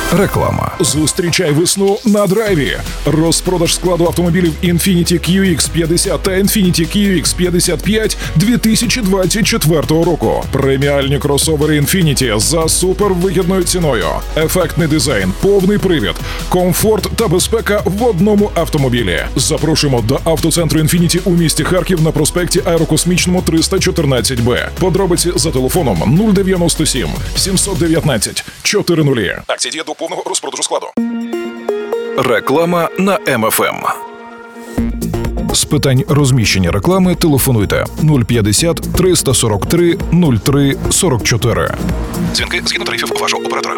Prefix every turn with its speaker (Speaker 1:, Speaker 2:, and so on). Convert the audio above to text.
Speaker 1: Реклама.
Speaker 2: Зустрічай весну на драйві. Розпродаж складу автомобілів Infiniti QX50 та Infiniti QX55 2024 року. Преміальні кросовери Infiniti за супервигідною ціною. Ефектний дизайн, повний привід, комфорт та безпека в одному автомобілі. Запрошуємо до автоцентру Infiniti у місті Харків на проспекті Аерокосмічному 314Б. Подробиці за телефоном 097 719 400. Акція діє до повного розпродажу складу.
Speaker 1: Реклама на МФМ. З питань розміщення реклами телефонуйте 050 343 03 44.
Speaker 2: Дзвінки згідно тарифів вашого оператора.